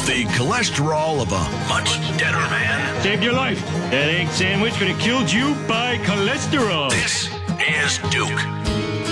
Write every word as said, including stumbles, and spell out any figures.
The cholesterol of a much deader man. Saved your life. That egg sandwich could have killed you by cholesterol. This is Duke.